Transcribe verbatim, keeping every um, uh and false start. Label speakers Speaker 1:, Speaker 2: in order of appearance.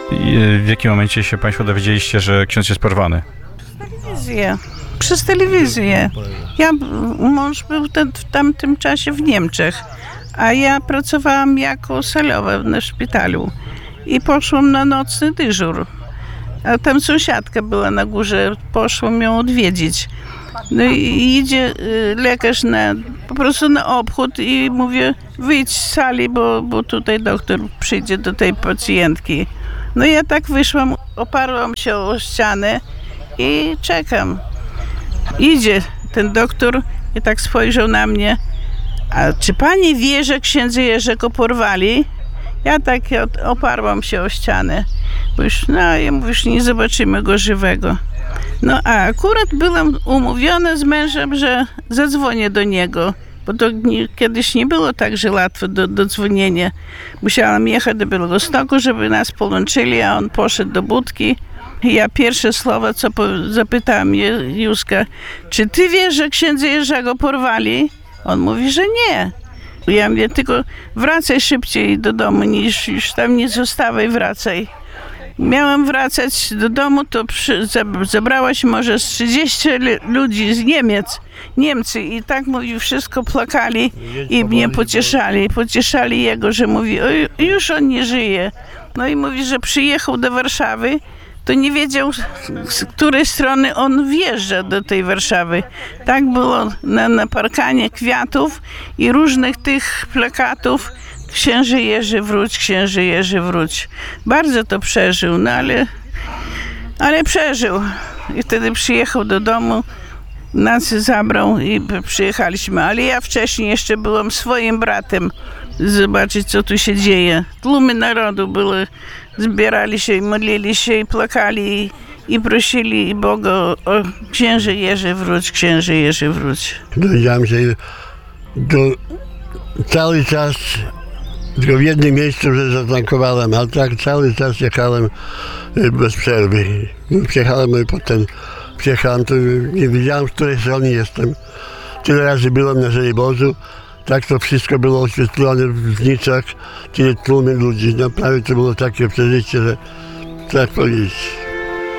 Speaker 1: I w jakim momencie się Państwo dowiedzieliście, że ksiądz jest porwany?
Speaker 2: Telewizję. Przez telewizję. Ja, mąż był ten, w tamtym czasie w Niemczech, a ja pracowałam jako salowa w szpitalu i poszłam na nocny dyżur. A tam sąsiadka była na górze, poszłam ją odwiedzić. No i idzie lekarz na, po prostu na obchód i mówię, wyjdź z sali, bo, bo tutaj doktor przyjdzie do tej pacjentki. No ja tak wyszłam, oparłam się o ścianę i czekam. Idzie ten doktor i tak spojrzał na mnie. A czy pani wie, że księdza Jerzego porwali? Ja tak oparłam się o ścianę. Bo już, no, ja mówię, już nie zobaczymy go żywego. No a akurat byłam umówiona z mężem, że zadzwonię do niego. Bo to nie, kiedyś nie było tak, że łatwo do, do dzwonienia. Musiałam jechać do Białegostoku, żeby nas połączyli, a on poszedł do budki. I ja pierwsze słowo, co po, zapytałam Józka, czy ty wiesz, że księdza Jerzego porwali? On mówi, że nie. Ja mówię, tylko wracaj szybciej do domu, niż już tam nie zostawaj, wracaj. Miałam wracać do domu, to przy, zebrałaś może z trzydziestu ludzi z Niemiec, Niemcy i tak mówi, wszystko plakali i mnie pocieszali. Pocieszali jego, że mówi, o, już on nie żyje. No i mówi, że przyjechał do Warszawy, to nie wiedział, z której strony on wjeżdża do tej Warszawy. Tak było na, na parkanie kwiatów i różnych tych plakatów. Księże Jerzy wróć, księże Jerzy wróć. Bardzo to przeżył, no ale, ale przeżył. I wtedy przyjechał do domu, nas zabrał i przyjechaliśmy. Ale ja wcześniej jeszcze byłam swoim bratem, zobaczyć, co tu się dzieje. Tłumy narodu były, zbierali się i modlili się i plakali i, i prosili Boga o, o księże Jerzy wróć, księże Jerzy wróć.
Speaker 3: Dowiedziałem się do, cały czas tylko w jednym miejscu, że zatankowałem, ale tak cały czas jechałem bez przerwy. Przyjechałem i potem przyjechałem, to nie wiedziałem, z której strony jestem. Tyle razy byłem na Żoliborzu, tak to wszystko było oświetlone w zniczach, tyle tłumy ludzi. Naprawdę to było takie przeżycie, że tak powiedzieć.